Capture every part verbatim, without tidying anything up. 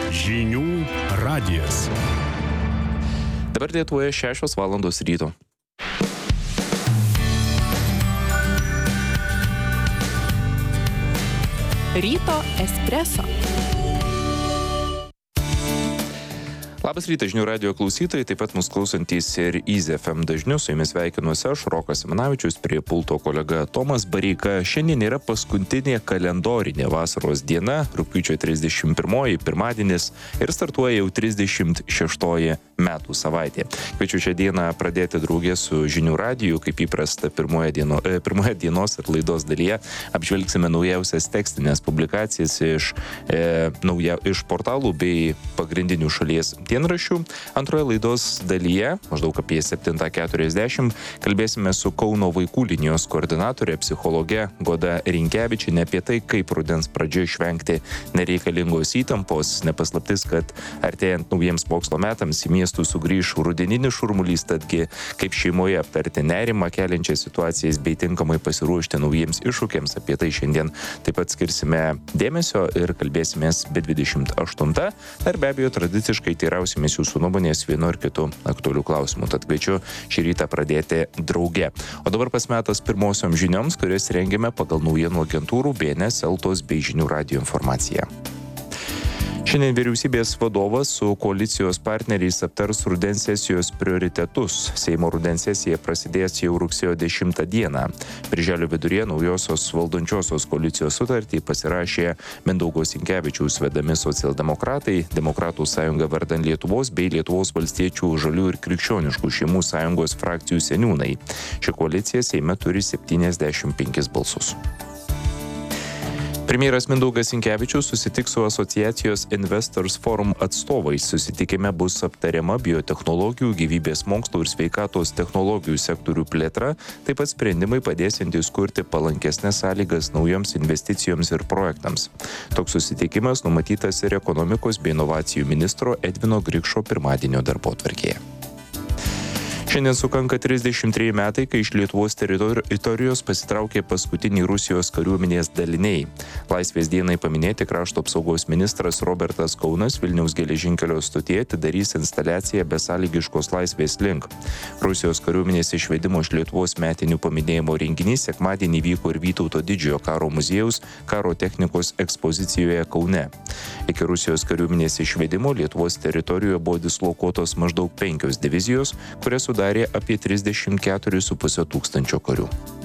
Žinių radijas. Dabar Lietuvoje šešios valandos ryto. Ryto espreso. Labas rytas žinių radijo klausytojai, taip pat mus klausantys ir Easy F M dažniu, su jumis sveikinuosi aš, Rokas Simanavičius, prie pulto kolega Tomas Bareika. Šiandien yra paskutinė kalendorinė vasaros diena, rugpjūčio trisdešimt pirmoji, pirmadienis ir startuoja jau trisdešimt šeštoji metų savaitė. Kviečiu šią dieną pradėti draugė su žinių radiju, kaip įprasta pirmoje, dieno, e, pirmoje dienos ir laidos dalyje. Apžvelgsime naujausias tekstinės publikacijas iš, e, nauja, iš portalų bei pagrindinių šalies dienraščių. Antroje laidos dalyje, maždaug apie septintą keturiasdešimt, kalbėsime su Kauno vaikų linijos koordinatorė, psichologė Goda Rinkevičienė apie tai, kaip rudens pradžioje išvengti nereikalingos įtampos. Nepaslaptis, kad artėjant naujiems mokslo metams į miestų sugrįš rudeninis šurmulys, tadgi kaip šeimoje aptarti nerimą keliančias situacijas bei tinkamai pasiruošti naujiems iššūkiams. Apie tai šiandien taip pat skirsime dėmesio ir kalbėsimės be dvidešimt aštuntą. Ir be abejo, tradiciškai teirausimės jūsų nuomonės vienu ar kitu aktualių klausimų. Tad kviečiu šį rytą pradėti drauge. O dabar pasmetas pirmosiom žinioms, kurias rengiame pagal naujienų agentūrų B N S, Eltos bei žinių radijo informaciją. Šiandien vyriausybės vadovas su koalicijos partneriais aptars rudens sesijos prioritetus. Seimo rudens sesija prasidės jau rugsėjo dešimtą dieną. Birželio viduryje naujosios valdančiosios koalicijos sutartį pasirašė Mindaugo Sinkevičiaus vedami socialdemokratai, Demokratų sąjunga vardan Lietuvos bei Lietuvos valstiečių, žalių ir krikščioniškų šeimų sąjungos frakcijų seniūnai. Ši koalicija Seime turi septyniasdešimt penkis balsus. Premjeras Mindaugas Sinkevičius susitiks su asociacijos Investors Forum atstovais. Susitikime bus aptariama biotechnologijų, gyvybės mokslų ir sveikatos technologijų sektorių plėtra, taip pat sprendimai padėsiantys kurti palankesnės sąlygas naujoms investicijoms ir projektams. Toks susitikimas numatytas ir ekonomikos bei inovacijų ministro Edvino Grikšo pirmadienio darbotvarkėje. Šiandien sukanka trisdešimt treji metai, kai iš Lietuvos teritorijos pasitraukė paskutiniai Rusijos kariuomenės daliniai. Laisvės dienai paminėti krašto apsaugos ministras Robertas Kaunas Vilniaus geležinkelio stotyje atidarys instaliaciją besąlygiškos laisvės link. Rusijos kariuomenės išvedimo iš Lietuvos metinių paminėjimo renginys sekmadienį vyko ir Vytauto didžiojo karo muziejaus karo technikos ekspozicijoje Kaune. Iki Rusijos kariuomenės išvedimo Lietuvos teritorijoje buvo dislokuotos maždaug penkios divizijos, kurias sudarė apie trisdešimt keturis su puse tūkstančio karių.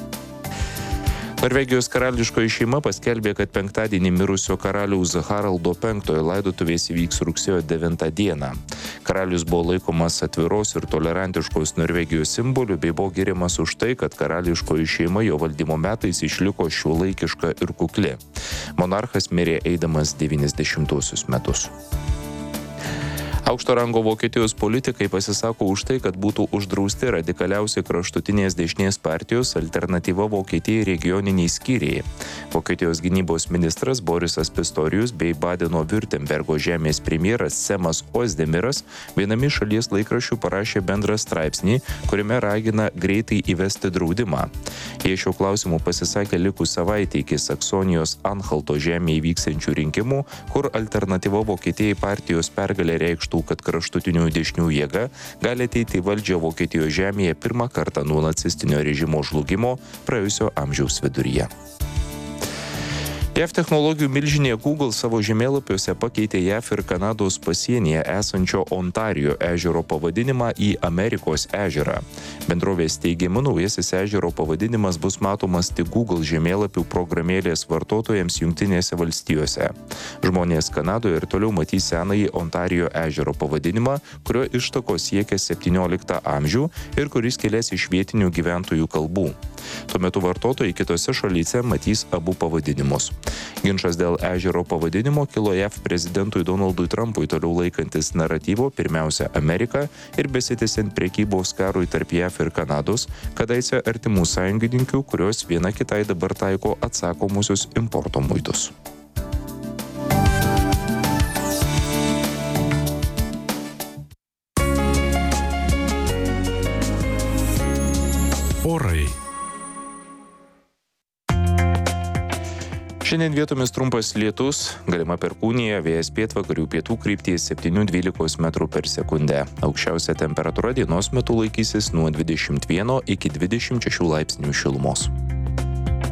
Norvegijos karališkoji šeima paskelbė, kad penktadienį mirusio karaliaus Haraldo penktojo laidotuvės įvyks rugsėjo devintą dieną. Karalius buvo laikomas atviros ir tolerantiškos Norvegijos simboliu bei buvo giriamas už tai, kad karališkoji šeima jo valdymo metais išliko šiuolaikiška ir kukli. Monarchas mirė eidamas devyniasdešimtuosius metus. Aukšto rango Vokietijos politikai pasisako už tai, kad būtų uždrausti radikaliausi kraštutinės dešinės partijos Alternatyva Vokietijai regioniniai skyriai. Vokietijos gynybos ministras Borisas Pistorius bei Badeno-Württembergo žemės premjeras Semas Ozdemiras viename šalies laikraščių parašė bendrą straipsnį, kuriame ragina greitai įvesti draudimą. Jie šiuo klausimu pasisakė likus savaitę iki Saksonijos Anhalto žemėje vyksiančių rinkimų, kur Alternatyva Vokietijai partijos pergalė reikštų, kad kraštutinių dešinių jėga gali ateiti į valdžią Vokietijos žemėje pirmą kartą nuo nacistinio režimo žlugimo praėjusio amžiaus viduryje. J A V technologijų milžinė Google savo žemėlapiuose pakeitė J A V ir Kanados pasienyje esančio Ontarijo ežero pavadinimą į Amerikos ežerą. Bendrovės teigimu, naujasis ežero pavadinimas bus matomas tik Google žemėlapių programėlės vartotojams Jungtinėse valstijose. Žmonės Kanadoje ir toliau matys senąjį Ontarijo ežero pavadinimą, kurio ištakos siekia septynioliktą amžių ir kuris kilęs iš vietinių gyventojų kalbų. Tuo metu vartotojai kitose šalyse matys abu pavadinimus. Ginčas dėl ežero pavadinimo kilo J A V prezidentui Donaldui Trumpui, toliau laikantis naratyvo pirmiausia Amerika ir besitęsiant prekybos karui tarp J A V ir Kanados, kadaise artimų sąjungininkių, kurios viena kitai dabar taiko atsakomusius importo muitus. Orai. Šiandien vietomis trumpas lietus, galima perkūnija, vėjas pietvakarių pietų krypties septyni dvylika metrų per sekundę. Aukščiausia temperatūra dienos metu laikysis nuo dvidešimt vieno iki dvidešimt šešių laipsnių šilumos.